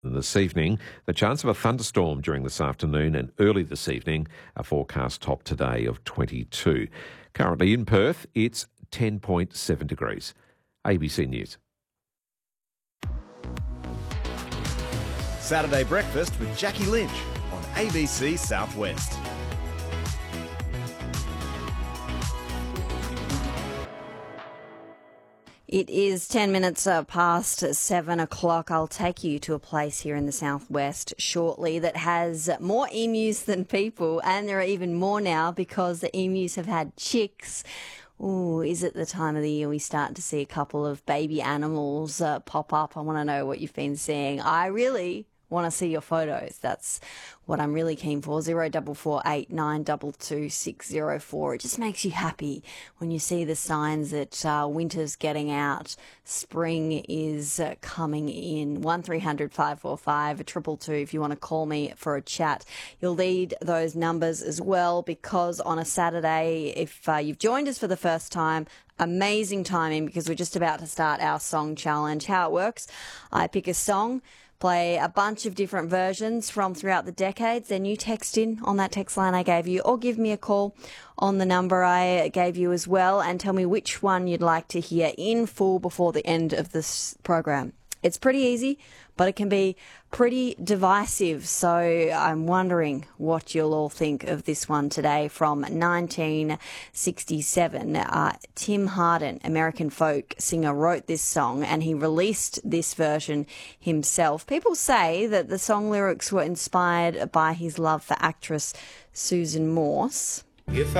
This evening, the chance of a thunderstorm during this afternoon and early this evening, a forecast top today of 22. Currently in Perth, it's 10.7 degrees. ABC News. Saturday Breakfast with Jackie Lynch on ABC Southwest. It is 10 minutes past 7 o'clock. I'll take you to a place here in the southwest shortly that has more emus than people, and there are even more now because the emus have had chicks. Ooh, is it the time of the year we start to see a couple of baby animals pop up? I want to know what you've been seeing. I really want to see your photos. That's what I'm really keen for. 0448 922 604. It just makes you happy when you see the signs that winter's getting out, spring is coming in. 1300 545 222 if you want to call me for a chat. You'll need those numbers as well, because on a Saturday, if you've joined us for the first time, amazing timing, because we're just about to start our song challenge. How it works, I pick a song, play a bunch of different versions from throughout the decades. Then you text in on that text line I gave you, or give me a call on the number I gave you as well, and tell me which one you'd like to hear in full before the end of this program. It's pretty easy, but it can be pretty divisive. So I'm wondering what you'll all think of this one today from 1967. Tim Hardin, American folk singer, wrote this song and he released this version himself. People say that the song lyrics were inspired by his love for actress Susan Morse. If